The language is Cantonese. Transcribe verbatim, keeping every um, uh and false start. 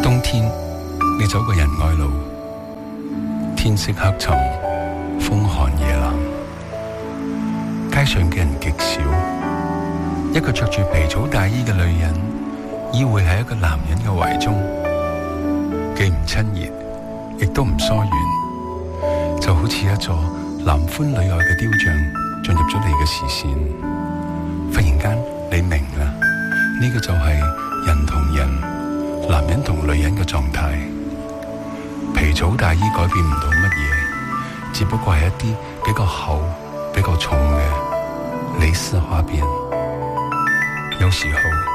冬天你走過仁愛路，天色黑沉，風寒夜冷，街上嘅人極少。一個着住皮草大衣嘅女人依偎喺一個男人嘅懷中，既唔親熱亦都唔疏遠，就好似一座男歡女愛嘅雕像進入咗你嘅視線。忽然間你明啦，呢個就係人同人，男人同女人嘅狀態。皮草大衣改變唔到乜嘢，只不過係一啲比較厚比較重嘅蕾絲花邊。有時候